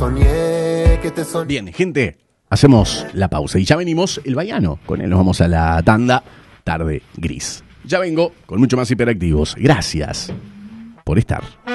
Bien, gente, hacemos la pausa y ya venimos el Baiano. Con él nos vamos a la tanda Tarde Gris. Ya vengo con mucho más Hiperactivos. Gracias por estar.